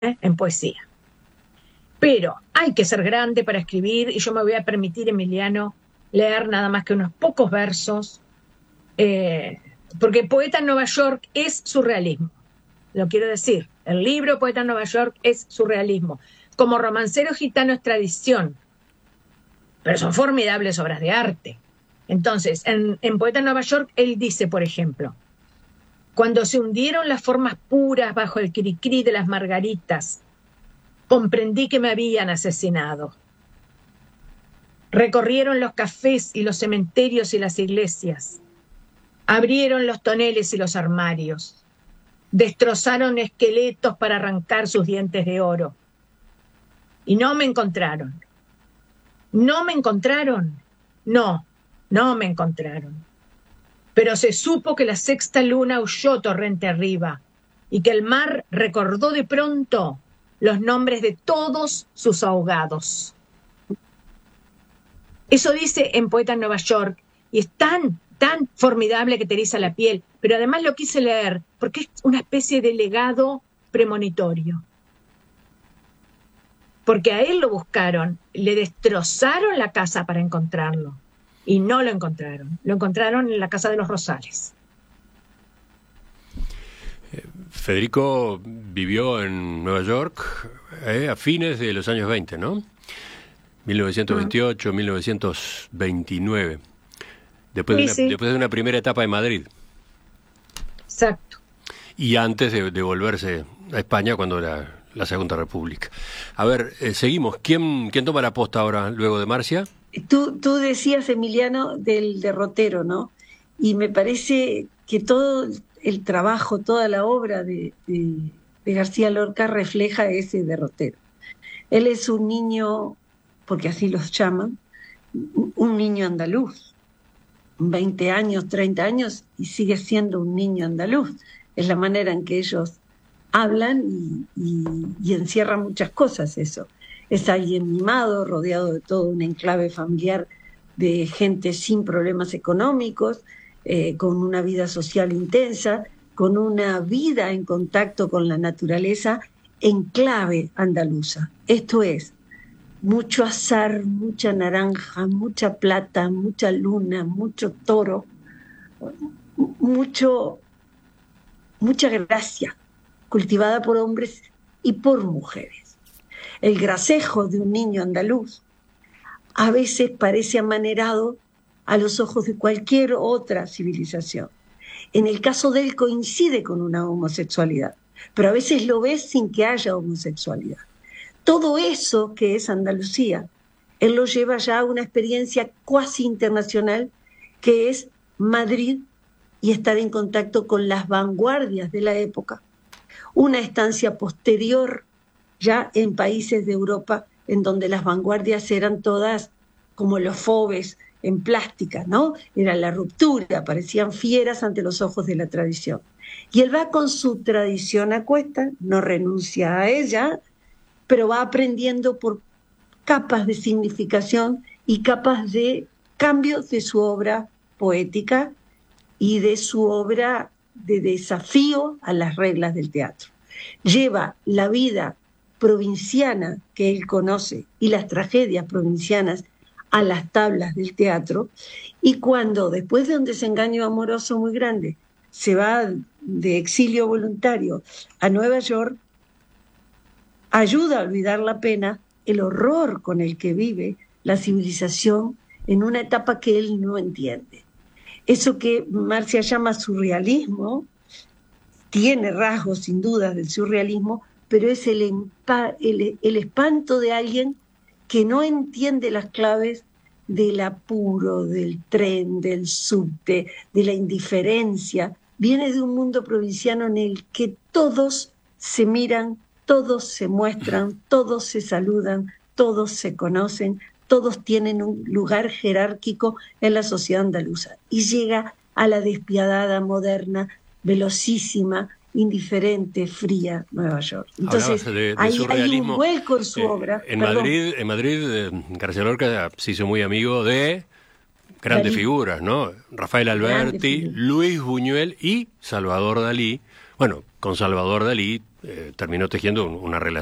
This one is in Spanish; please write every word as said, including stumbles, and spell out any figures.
en poesía. Pero hay que ser grande para escribir, y yo me voy a permitir, Emiliano, leer nada más que unos pocos versos, eh, porque Poeta en Nueva York es surrealismo. Lo quiero decir, el libro Poeta en Nueva York es surrealismo. Como Romancero Gitano es tradición, pero son formidables obras de arte. Entonces, en, en Poeta en Nueva York, él dice, por ejemplo, cuando se hundieron las formas puras bajo el cricrí de las margaritas, comprendí que me habían asesinado. Recorrieron los cafés y los cementerios y las iglesias. Abrieron los toneles y los armarios. Destrozaron esqueletos para arrancar sus dientes de oro. Y no me encontraron. ¿No me encontraron? No, no me encontraron. Pero se supo que la sexta luna huyó torrente arriba y que el mar recordó de pronto los nombres de todos sus ahogados. Eso dice en Poeta en Nueva York, y es tan, tan formidable que te eriza la piel, pero además lo quise leer porque es una especie de legado premonitorio. Porque a él lo buscaron, le destrozaron la casa para encontrarlo, y no lo encontraron, lo encontraron en la casa de los Rosales. Federico vivió en Nueva York eh, a fines de los años veinte, ¿no? mil novecientos veintiocho, uh-huh. mil novecientos veintinueve. Después, sí, de una, sí. después de una primera etapa en Madrid. Exacto. Y antes de, de volverse a España cuando era la Segunda República. A ver, eh, seguimos. ¿Quién, ¿Quién toma la posta ahora, luego de Marcia? Tú, tú decías, Emiliano, del derrotero, ¿no? Y me parece que todo el trabajo, toda la obra de, de, de García Lorca refleja ese derrotero. Él es un niño, porque así los llaman, un niño andaluz, veinte años, treinta años, y sigue siendo un niño andaluz. Es la manera en que ellos hablan y, y, y encierra muchas cosas eso. Es alguien mimado, rodeado de todo un enclave familiar de gente sin problemas económicos, eh, con una vida social intensa, con una vida en contacto con la naturaleza en clave andaluza. Esto es, mucho azar, mucha naranja, mucha plata, mucha luna, mucho toro, mucho, mucha gracia, cultivada por hombres y por mujeres. El gracejo de un niño andaluz a veces parece amanerado a los ojos de cualquier otra civilización. En el caso de él coincide con una homosexualidad, pero a veces lo ves sin que haya homosexualidad. Todo eso que es Andalucía, él lo lleva ya a una experiencia cuasi internacional que es Madrid y estar en contacto con las vanguardias de la época. Una estancia posterior ya en países de Europa en donde las vanguardias eran todas como los fobes en plástica, ¿no? Era la ruptura, parecían fieras ante los ojos de la tradición. Y él va con su tradición a cuesta, no renuncia a ella, pero va aprendiendo por capas de significación y capas de cambios de su obra poética y de su obra de desafío a las reglas del teatro. Lleva la vida provinciana que él conoce y las tragedias provincianas a las tablas del teatro, y cuando después de un desengaño amoroso muy grande se va de exilio voluntario a Nueva York, ayuda a olvidar la pena, el horror con el que vive la civilización en una etapa que él no entiende. Eso que Marcia llama surrealismo tiene rasgos sin duda del surrealismo, pero es el, empa, el, el espanto de alguien que no entiende las claves del apuro, del tren, del subte, de la indiferencia. Viene de un mundo provinciano en el que todos se miran, todos se muestran, todos se saludan, todos se conocen, todos tienen un lugar jerárquico en la sociedad andaluza. Y llega a la despiadada, moderna, velocísima, indiferente, fría Nueva York. Entonces, de, de ahí hay un vuelco en su eh, obra. En Perdón. Madrid, en Madrid eh, García Lorca se hizo muy amigo de grandes Dalí. figuras, ¿no? Rafael Alberti, Luis Buñuel y Salvador Dalí. Bueno, con Salvador Dalí eh, terminó tejiendo una relación